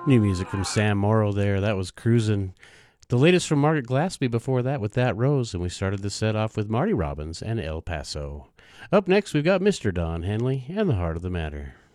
New music from Sam Morrow there. That was Cruisin'. The latest from Margaret Glaspie before that with That Rose, and we started the set off with Marty Robbins and El Paso. Up next, we've got Mr. Don Henley and The Heart of the Matter.